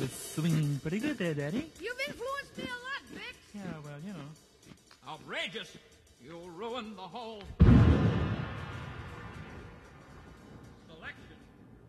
swinging pretty good there, Daddy. You've influenced me a lot, Vic. Yeah, well, you know. Outrageous! You'll ruin the whole...